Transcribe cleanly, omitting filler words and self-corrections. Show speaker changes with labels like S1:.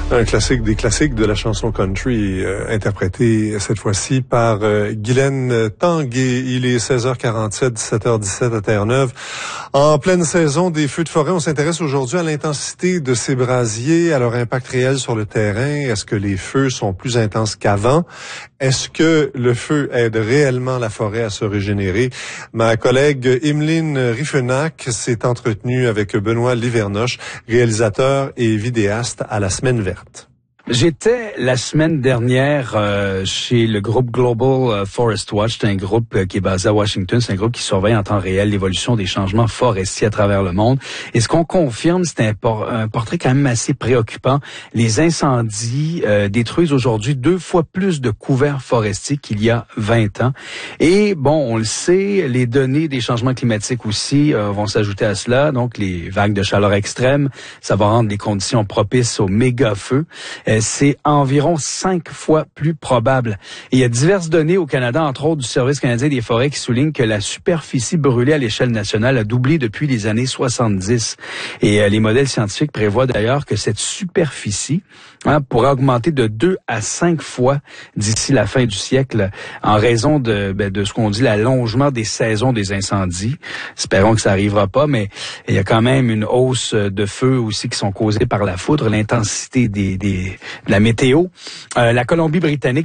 S1: Un classique des classiques de la chanson country, interprété cette fois-ci par Guylaine Tanguay. Il est 16h47, 17h17 à Terre-Neuve. En pleine saison des feux de forêt, on s'intéresse aujourd'hui à l'intensité de ces brasiers, à leur impact réel sur le terrain. Est-ce que les feux sont plus intenses qu'avant? Est-ce que le feu aide réellement la forêt à se régénérer? Ma collègue Emeline Riffenac s'est entretenue avec Benoît Livernoche, réalisateur et vidéaste à la Semaine verte.
S2: J'étais la semaine dernière chez le groupe Global Forest Watch. C'est un groupe qui est basé à Washington. C'est un groupe qui surveille en temps réel l'évolution des changements forestiers à travers le monde. Et ce qu'on confirme, c'est un portrait quand même assez préoccupant. Les incendies détruisent aujourd'hui 2 fois plus de couverts forestiers qu'il y a 20 ans. Et bon, on le sait, les données des changements climatiques aussi vont s'ajouter à cela. Donc, les vagues de chaleur extrêmes, ça va rendre les conditions propices aux méga-feux. C'est environ 5 fois plus probable. Et il y a diverses données au Canada, entre autres du Service canadien des forêts, qui soulignent que la superficie brûlée à l'échelle nationale a doublé depuis les années 70. Et les modèles scientifiques prévoient d'ailleurs que cette superficie pourra augmenter de 2 à 5 fois d'ici la fin du siècle en raison de ce qu'on dit l'allongement des saisons des incendies. Espérons que ça arrivera pas, mais il y a quand même une hausse de feux aussi qui sont causés par la foudre, l'intensité de la météo. La Colombie-Britannique